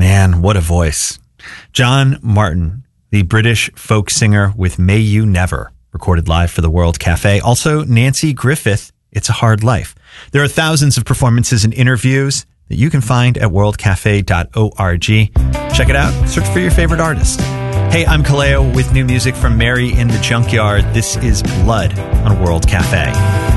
Man, what a voice. John Martin, the British folk singer with May You Never, recorded live for the World Cafe. Also, Nanci Griffith, It's a Hard Life. There are thousands of performances and interviews that you can find at worldcafe.org. Check it out. Search for your favorite artist. Hey, I'm Kaleo with new music from Mary in the Junkyard. This is Blood on World Cafe.